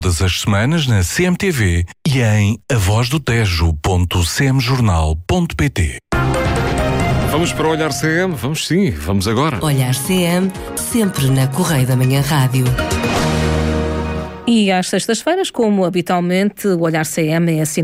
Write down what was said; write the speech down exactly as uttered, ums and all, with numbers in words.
Todas as semanas na C M T V e em avozdotejo ponto semjornal ponto pt. Vamos para o Olhar C M? Vamos sim, vamos agora. Olhar C M, sempre na Correio da Manhã Rádio. E às sextas-feiras, como habitualmente, o Olhar C M é assim